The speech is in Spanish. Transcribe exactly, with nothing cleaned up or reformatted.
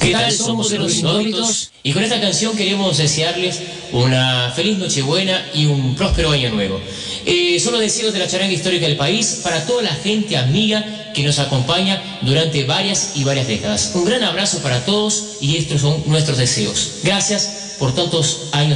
¿Qué tal? Somos los Indómitos y con esta canción queremos desearles una feliz Nochebuena y un próspero año nuevo. Eh, son los deseos de la charanga histórica del país para toda la gente amiga que nos acompaña durante varias y varias décadas. Un gran abrazo para todos y estos son nuestros deseos. Gracias por tantos años.